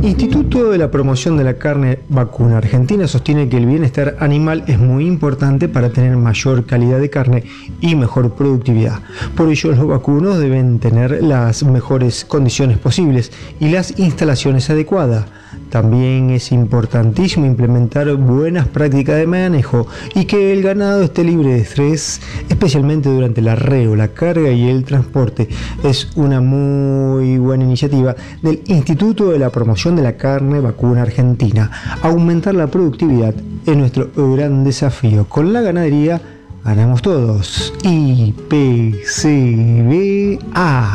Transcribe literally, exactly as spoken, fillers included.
Instituto de la Promoción de la Carne Vacuna Argentina sostiene que el bienestar animal es muy importante para tener mayor calidad de carne y mejor productividad. Por ello, los vacunos deben tener las mejores condiciones posibles y las instalaciones adecuadas. También es importantísimo implementar buenas prácticas de manejo y que el ganado esté libre de estrés, especialmente durante el arreo, la carga y el transporte. Es una muy buena iniciativa del Instituto de la Promoción de la Carne Vacuna Argentina. Aumentar la productividad es nuestro gran desafío. Con la ganadería ganamos todos. I P C B A